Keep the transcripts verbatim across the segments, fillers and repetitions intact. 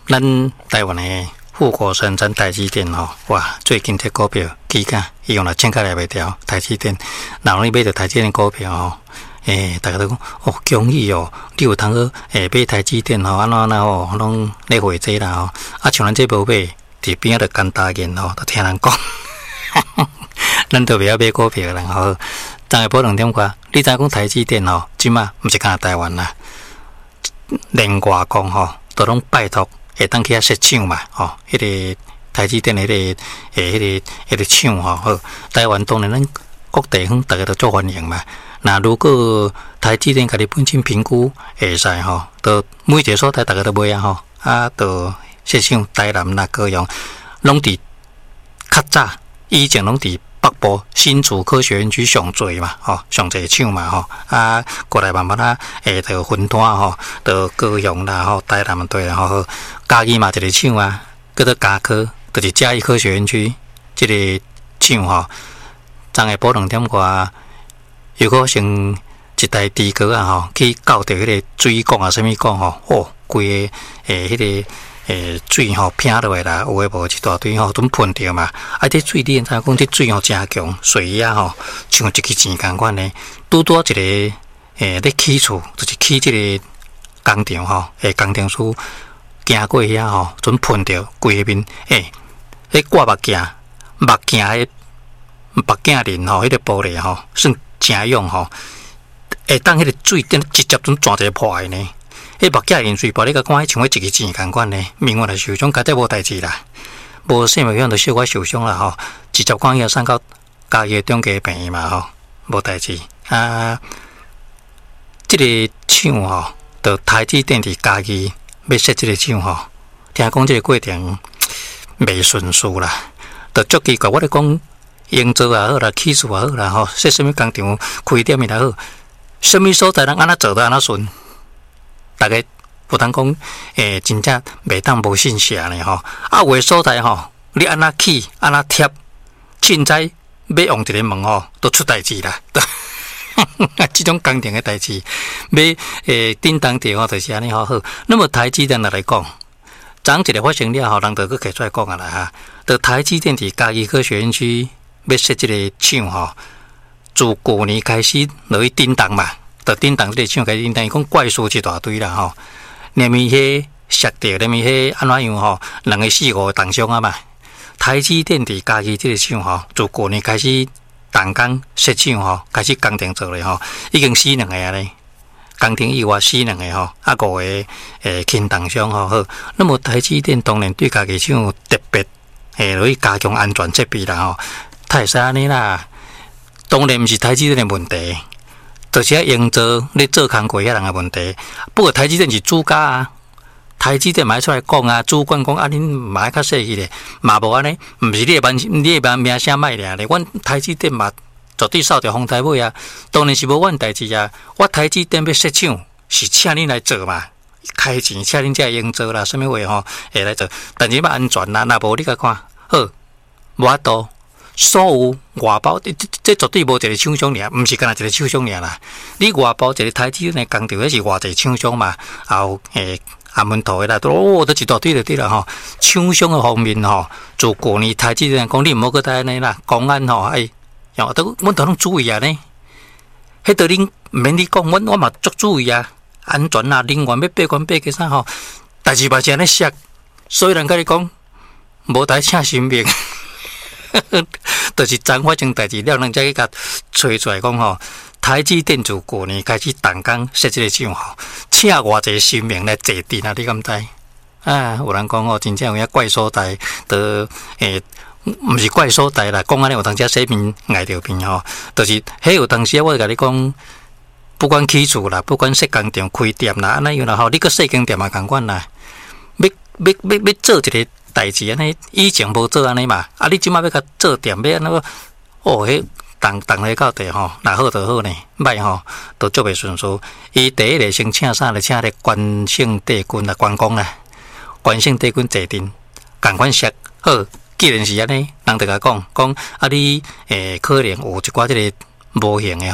咱台湾的富国神山台积电吼，哇，最近这股票起价，伊用了千块来袂调台积电，然后你买到台积电股票吼，诶，大家都讲哦，恭喜哦，你有通好诶买台积电吼，安怎安怎吼，拢咧回这啦吼，啊，像咱这无买，伫边仔就干大言吼，都听人讲，咱都袂晓买股票人吼，昨下报两点qua，你知影讲台积电吼，即马毋是干台湾啦，连外国吼，都拢拜托。会当去遐设厂嘛？吼、哦，迄、那个台积电迄、那个诶，迄、那个迄、那个厂吼，好，台湾当然咱各地方大家都做欢迎嘛。那如果台积电家己本身评估会使吼，都每一个所在大家都买啊吼，啊，都设厂台南那高雄，拢伫较早以前拢伫北部新竹科学园区上多嘛，吼，上侪厂嘛，吼，啊，过来慢慢啊，诶，就分摊吼，就高雄啦，吼，台南对啦，吼。嘉义嘛一个厂啊，叫做嘉科，就是嘉义科学园区这个厂吼，昨下晡两点外，有可成一台猪哥啊吼，去搞着迄个水管啊，什么管吼，哦，规个诶，迄、那个诶水吼偏落来啦，有诶无一大堆吼，拢喷着嘛。啊，这水你知影讲，这水吼真强，水压吼像一支钱共款诶，拄拄一个诶咧起厝，就是起这个工厂吼，诶工程师。行过遐吼，准喷着规面，诶、欸，迄挂目镜、目镜迄目镜面吼，迄、那个玻璃吼，算真用吼。会当迄个水点直接准转一个破的呢。迄目镜面水玻璃甲看，像迄一个钱共款呢。命运来受伤，家底无代志啦，无生命险就小可受伤啦吼。直接看遐送到家己中间病嘛吼，无代志啊。即、这个厂吼，就台积电伫家己。要设这个厂吼，听讲这个过程袂顺序啦，就足奇怪。我咧讲营造也好啦，起厝也好啦，吼，设什么工厂、开店也好，什么所在人安怎做都安怎顺。大家有通讲，诶、欸，真正袂当无信邪呢吼。啊，有诶所在吼，你安怎起，安怎贴，凊彩要用一个门吼，都出代志啦。这种工程的代志，要诶叮当电话就是安尼好好。那么台积电来讲，昨一个发生了后，人就去出来讲啊啦哈。就台积电伫嘉义科学园区要设这个厂吼，自去年开始落去叮当嘛，就叮当这个厂开始叮当，伊讲怪数一大堆啦吼。连面迄摔掉，连面迄安怎样吼，两个四五个重伤啊嘛。台积电伫嘉义这个厂吼，自去年开始。动工设厂吼，开始工程做咧吼，已经死两个啊咧，工程意外死两个吼，啊五个诶轻重伤吼好。那么台积电当然对家己厂有特别诶，落去加强安全设备啦吼，他会使安尼啦。当然毋是台积电诶问题，就是遐营造咧做工过遐人诶问题。不过台积电是主家啊。台积电买出来讲啊，主管讲啊，恁买较细去咧，嘛无安尼，毋是你万你万名声歹俩咧。阮台积电嘛，绝对扫着风台尾啊，当然是无阮代志啊。我台积电要设厂，是请恁来做嘛，开钱请恁遮营造啦，什么话吼会来做，但是要安全啦，若无你甲看好，无法度。所有外包，这这绝对无一个厂商尔，毋是干那一个厂商尔啦。你外包一个台积电工厂，迄是偌济厂商嘛，也有诶。厦门头的啦，都哦，都一大堆就对啦吼。厂商的方面吼，自去年台积电讲你毋好搁再安尼啦，公安吼，哎，然后都阮都拢注意啊呢。迄度恁毋免你讲，阮我嘛足注意啊，安全啊，人员要闭关闭起啥吼，代志嘛是安尼写，所以人甲你讲，无代请性命，就是昨发生代志了，人才去甲吹出来讲吼。台积电自去年开始动工设这个厂吼，请偌济性命来坐镇啊！你敢知？啊，有人讲哦，真正有遐怪所在，都诶，毋是怪所在啦。讲安尼有当时洗面挨着面吼，就是迄有当时我甲你讲，不管起厝啦，不管设工厂、开店啦，安尼样啦吼，你个设工店嘛共款啦。要要要要做一个代志安尼，以前无做安尼嘛，啊，你即摆要甲做店要安那个哦，迄。动动来到地吼，若好就好呢，歹吼都足袂顺序。伊第一个先请啥咧？请咧关姓帝君啦，关公啦，关姓帝君坐镇，共款说好。既然是安尼，人就甲讲讲啊，你诶可能有一寡即个无形诶吼，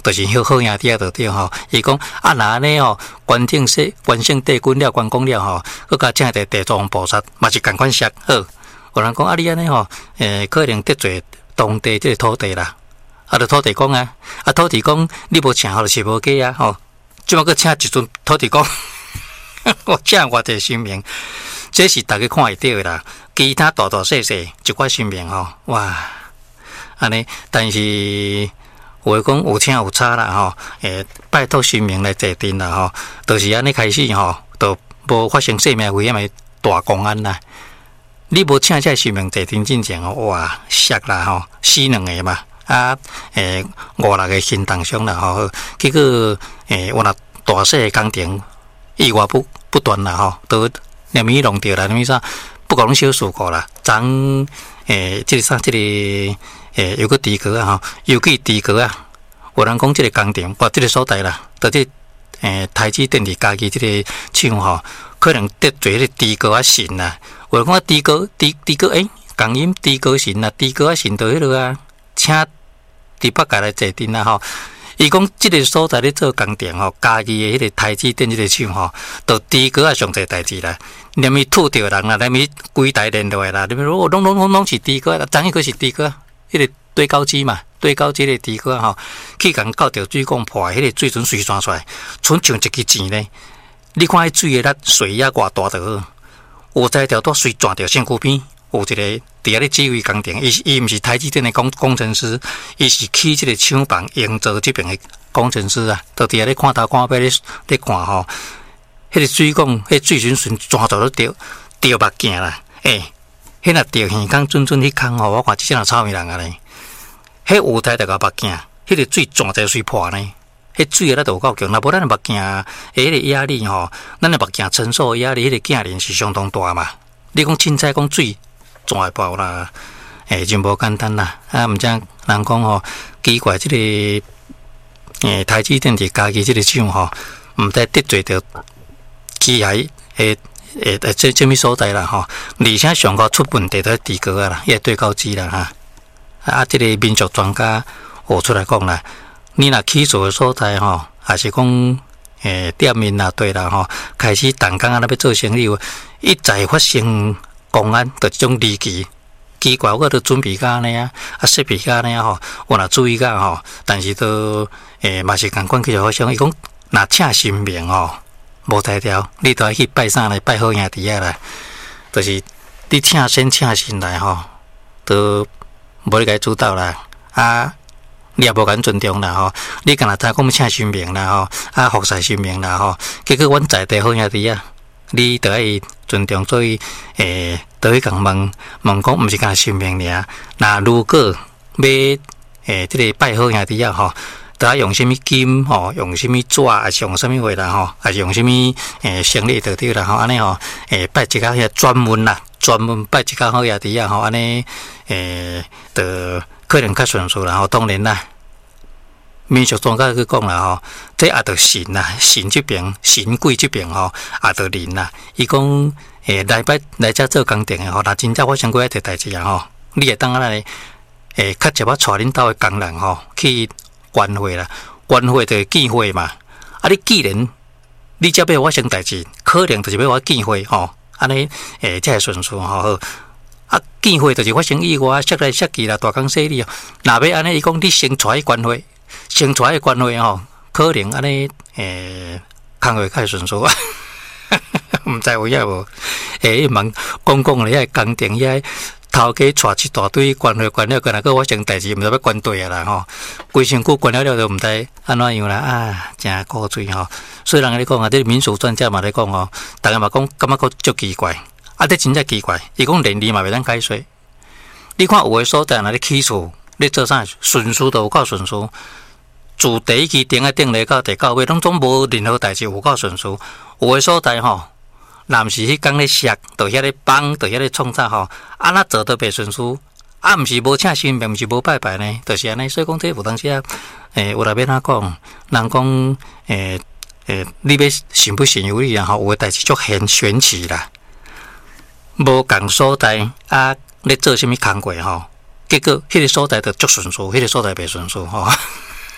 就是好好兄弟啊，就对吼。伊讲啊，那安尼吼，关正说关圣帝君了，关公了吼，佮甲请地地藏菩萨嘛是共款色好。有人讲啊，你安尼吼，诶，可能得罪当地即个土地啦。啊，着土地公啊，啊，土地公你无请，就是无计啊，吼。即马佮请一尊土地公，我请偌济神明，这是大家看会到的啦。其他大大小小一寡神明吼，哇，安尼，但是话讲有请有差啦吼，诶，拜托神明来坐镇啦吼，就是安尼开始吼，就无发生生命危险的大公安啦。你无请这神明坐镇进前吼，哇，摔啦吼，死两个嘛。啊，诶，五六个心当伤啦吼，结果诶，我那大细的工程意外不不断啦吼，都连米弄掉啦，连米啥，不讲小事故啦。昨诶，即、这个啥，即、这个诶，有个地格啊吼，尤其地格啊，有人讲即个工程，或即个所在啦，到即诶台积电伫家己即个厂吼，可能得罪迄个地格啊神啦。有人讲地格地地格诶，讲音地格神啦，地格啊神到迄落啊，请。伫北界来坐镇啦吼，伊讲即个所在咧做工程吼，家己诶迄个台积电即个厂吼，都低个啊上侪代志啦，连咪吐着人啦，连咪规台连落来啦，连咪拢拢拢拢是低个啦，昨迄个是低个，迄个堆高机嘛，堆高机个低个吼，去共搞着水管破，迄个水船水刷出来，剩像一支钱咧。你看迄水诶力水压偌大就好，有在条带水转着身躯边。有一个伫遐咧指挥工程，伊伊毋是台积电的工工程师，伊是去即个厂房营造即边的工程师啊，就伫遐咧看头看尾咧咧看吼，迄个水管，迄水船船转到咧掉掉目镜啦，诶、欸，迄若掉耳孔准准迄空吼，我看即只若臭味人啊咧，迄有台着个目镜，迄个水转在水破呢，迄水个力度够强，若无咱的目镜诶，迄个压力吼，咱的目镜承受压力，迄个镜面是相当大嘛。你讲凊彩讲水。转会爆啦，诶、欸，真无简单啦。啊，毋知人讲吼，奇怪，即、这个诶、欸、台积电伫家己即个厂吼，毋知得罪着机械诶诶诶，这这物所在啦吼。而且上高出问题都喺地格啊啦，也对高机啦哈。啊，即、这个民俗专家学出来讲啦，你若起厝诶所在吼，还是讲诶店面啦对啦吼，开始动工啊，那要做生意，一再发生。公安就即种离奇奇怪，我都准备甲安尼啊，啊设备甲安尼啊吼，我若注意甲吼，但是都诶嘛是共款去就好像伊讲，若请神明吼，无代条，你都爱去拜啥来拜好兄弟啊啦，就是你请神请神来吼，都无你甲主导啦，啊你也无敢尊重啦吼，你干若知讲要请神明啦吼，啊服侍神明啦吼，结果阮在地好兄弟啊。你得爱尊重，所以诶，得去共问问讲，毋是干神明尔。那如果要诶，即、这个拜好兄弟啊吼，得用什么金吼，用什么纸，还是用什么话啦吼，还是用什么诶，生理得对啦吼，安尼吼，诶，拜一个遐专门啦，专门拜一个好兄弟啊吼，安尼诶，得可能较顺遂啦吼，当然啦。民俗专家去讲啦吼，这也着神啦，神这边神鬼这边吼，也着人啦。伊讲诶，来拜来遮做工程诶吼，若真正发生过一个代志啊吼，你会当安尼诶，较接啊带恁兜诶工人吼去关会啦，关会着见会嘛。啊，你既然你遮要发生代志，可能就是要我见会吼，安尼诶，才会顺顺吼。啊，见会就是发生意外，摔来摔去啦，大工细哩哦。若要安尼，伊讲你先带去关会。先出来的关系吼，可能安尼诶，工会较顺遂啊，毋知有影无？诶，问讲讲咧，遐工程遐头家带一大堆关会关了，个若个发生代志，毋知要关对啊啦吼，规身躯关了了都毋知安怎样啦啊，真古锥吼。虽然咧讲啊，这民俗专家嘛咧讲吼，大家嘛讲感觉足奇怪，啊，这真正奇怪，伊讲连理嘛袂当解说。你看有诶所在若咧起厝。你做啥顺序都有够顺序，自第一期顶啊顶来到第九尾，拢总无任何代志有够顺序。有诶所在吼，若毋是迄工咧摔，就遐咧帮，就遐咧创啥吼，安那做都袂顺序。啊，毋是无请神明，毋是无拜拜呢，就是安尼。所以讲，这有当时啊，诶，有来要哪讲，人讲，诶诶，你要信不信由你啊吼，有诶代志足玄玄奇啦，无共所在啊，咧做啥物工课吼？结果，迄个所在就足顺序，迄个所在袂顺序吼。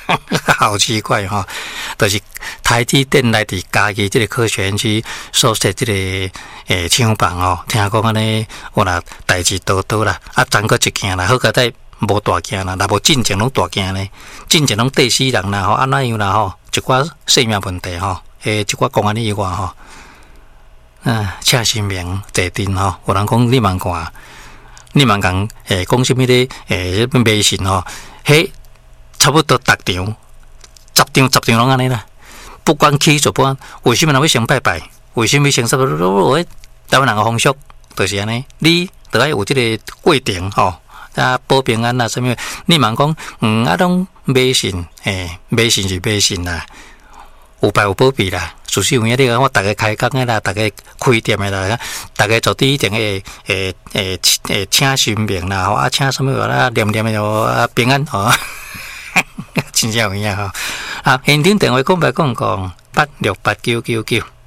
好奇怪吼、哦，就是台积电来伫家己即个科学园区所设即、這个诶厂房哦，听讲安尼有啦代志多多啦，啊，暂搁一件啦，好佳在无大件啦，若无进前拢大件咧，进前拢地死人啦吼，啊那样啦吼，一寡性命问题吼，诶，一寡公安意外吼，啊，请神明坐镇吼，有人讲你茫看，你茫讲诶，讲什么咧？诶，迷信吼，迄差不多逐场。十场十场拢安尼啦，不管起做不管，为什么人要先拜拜？为什么先什么？我台湾人个风俗就是安尼，你都爱有即个过程吼，啊保平安啊，什么？你茫讲，嗯，啊拢迷信，诶，迷信是迷信啦，有拜有保庇啦。就是有影你讲，我逐个开工个啦，逐个开店个啦，逐个做第一定会诶诶诶请神明啦，啊请什么啦，念念个啊平安吼。真正有影吼，啊！现场电话讲白讲讲八六八九九九。